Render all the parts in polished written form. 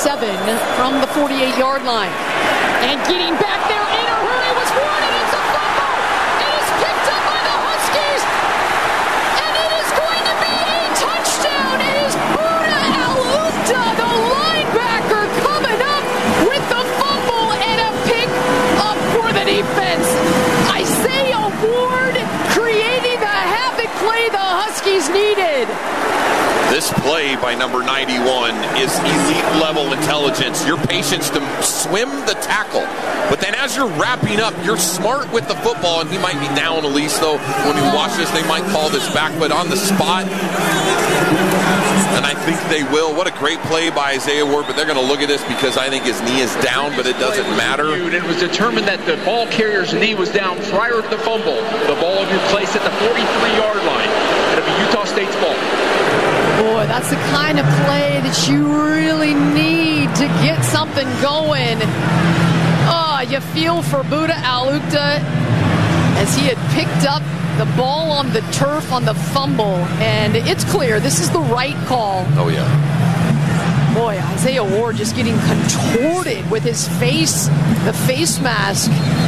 7 from the 48-yard line. And getting back there in a hurry was Ward, and it's a fumble. It is picked up by the Huskies, and it is going to be a touchdown. It is Buda Aluta, the linebacker, coming up with the fumble and a pick up for the defense. Isaiah Ward creating the havoc play the Huskies needed. This play by number 91 is elite level intelligence. Your patience to swim the tackle. But then as you're wrapping up, you're smart with the football, and he might be down at least, though. When we watch this, they might call this back, but on the spot, and I think they will. What a great play by Isaiah Ward, but they're going to look at this because I think his knee is down, but it doesn't matter. It was determined that the ball carrier's knee was down prior to the fumble. The ball will be placed at the 43-yard line. It'll be Utah State's ball. Boy, that's the kind of play that you really need to get something going. Oh, you feel for Buda Aluta as he had picked up the ball on the turf on the fumble. And it's clear this is the right call. Oh, yeah. Boy, Isaiah Ward just getting contorted with his face, the face mask.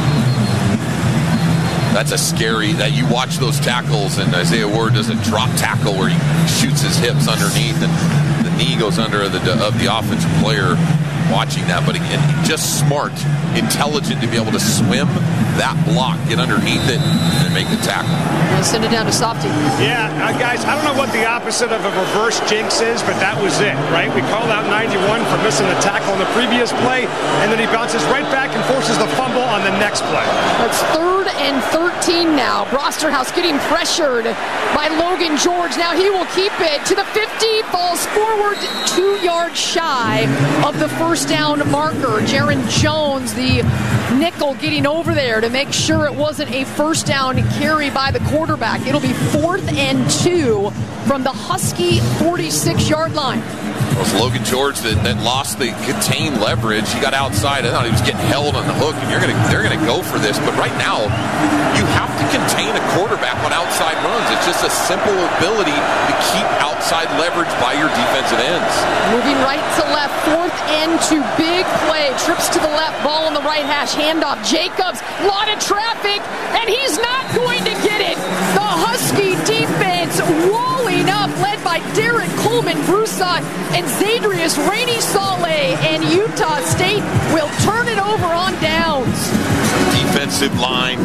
That's a scary, that you watch those tackles and Isaiah Ward does a drop tackle where he shoots his hips underneath and the knee goes under of the offensive player watching that. But again, just smart, intelligent to be able to swim that block, get underneath it, and make the tackle. Send it down to Softy. Yeah, guys, I don't know what the opposite of a reverse jinx is, but that was it, right? We called out 91 for missing the tackle on the previous play, and then he bounces right back and forces the fumble on the next play. That's 3rd and 13 now. Brosterhouse getting pressured by Logan George. Now he will keep it to the 50, falls forward 2 yards shy of the first down marker. Jaron Jones, the nickel, getting over there to make sure it wasn't a first down carry by the quarterback. It'll be 4th and 2 from the Husky 46-yard line. It was Logan George that lost the contained leverage. He got outside. I thought he was getting held on the hook, and they're gonna go for this. But right now, you have to contain a quarterback on outside runs. It's just a simple ability to keep outside leverage by your defensive ends. Moving right to left, 4th and 2, big play. Trips to the left, ball on the right hash, handoff. Jacobs, lot of traffic, and he's not going to get it. The Husky defense walling up, led by Derek Coleman, Broussard, and Zadrius Rainey Saleh, and Utah State will turn it over on downs. Defensive line,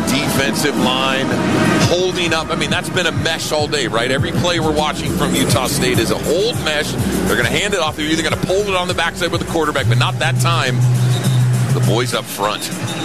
holding up. I mean, that's been a mesh all day, right? Every play we're watching from Utah State is a hold mesh. They're going to hand it off. They're either going to pull it on the backside with the quarterback, but not that time. The boys up front.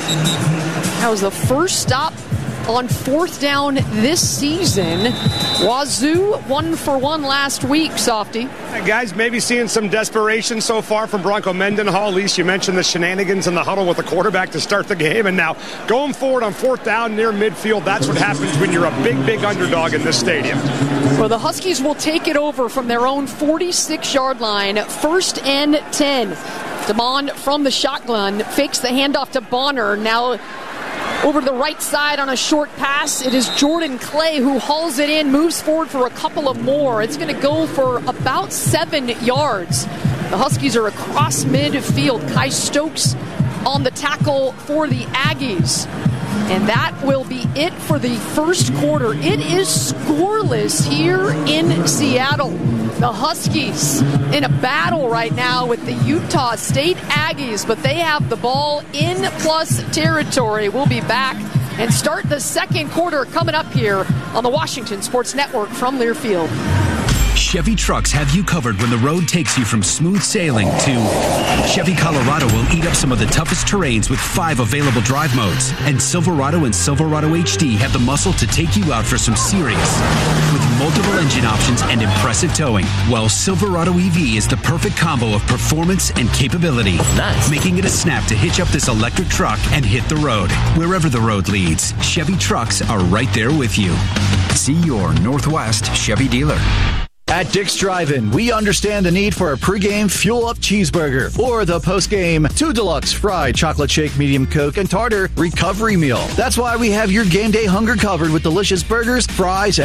That was the first stop on 4th down this season. Wazoo 1-for-1 last week, Softy. Guys, maybe seeing some desperation so far from Bronco Mendenhall. At least you mentioned the shenanigans in the huddle with the quarterback to start the game. And now going forward on 4th down near midfield, that's what happens when you're a big underdog in this stadium. Well, the Huskies will take it over from their own 46-yard line. 1st and 10. DeMond from the shotgun fakes the handoff to Bonner. Now over to the right side on a short pass, it is Jordan Clay who hauls it in, moves forward for a couple of more. It's going to go for about 7 yards. The Huskies are across midfield. Kai Stokes on the tackle for the Aggies. And that will be it for the first quarter. It is scoreless here in Seattle. The Huskies in a battle right now with the Utah State Aggies, but they have the ball in plus territory. We'll be back and start the second quarter coming up here on the Washington Sports Network from Learfield. Chevy trucks have you covered when the road takes you from smooth sailing to Chevy Colorado will eat up some of the toughest terrains with 5 available drive modes. And Silverado and Silverado HD have the muscle to take you out for some serious. With multiple engine options and impressive towing, while Silverado EV is the perfect combo of performance and capability. Nice. Making it a snap to hitch up this electric truck and hit the road. Wherever the road leads, Chevy trucks are right there with you. See your Northwest Chevy dealer. At Dick's Drive-In, we understand the need for a pregame fuel-up cheeseburger or the postgame 2 deluxe fried chocolate shake medium Coke and tartar recovery meal. That's why we have your game day hunger covered with delicious burgers, fries,